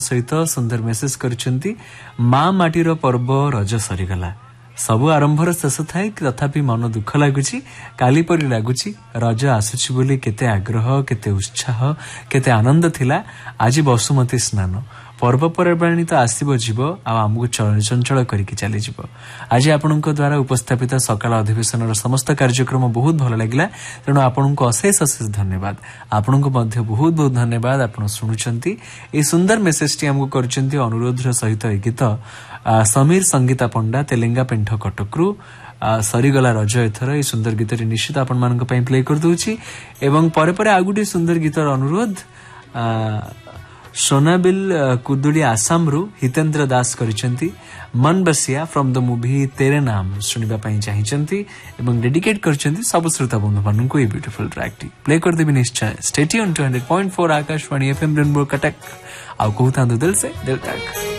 सहित सुंदर मेसेज करछंती माँ माटीर पर्व रज सरीगला सबु आरंभर शेष थाए तथापि मन दुख लगुच काली परी लगुच रज आसुची बोली केते आग्रह केते उत्साह केते आनंद थिला आज बसुमती स्नान पर्वपर्वाणी तो आसब जीव आमको चंचल करके चली जीव आज आपण द्वारा उपस्थापित सकाल अधिवेशन समस्त कार्यक्रम बहुत भल लगे तेणु आपण को अशेष अशेष धन्यवाद आपण को बहुत बहुत धन्यवाद आप शुणुंट ये सुंदर मेसेज टी आमको कर अनुरोध सहित गीत समीर संगीता पंडा तेलेंगा पेंठ कटकरू सरीगला रज एथर ये सुंदर गीत निश्चित आपण मान प्ले कर दूची एवं परे परे आउ गोटे सुंदर गीतर अनुरोध सोनाबिल कुदुड़ी आसाम रु हितेंद्र दास करिसेंती मन बसिया फ्रॉम द मूवी तेरे नाम सुनिबा पई चाहिसेंती एवं डेडिकेट करछंती सब श्रोता बंधु मानन को ये ब्यूटीफुल ट्रैक टी प्ले कर देबी निश्चय stay tune to 100.4 Akashvani FM rainbow Cuttack आउ कहता दिल से दिल तक।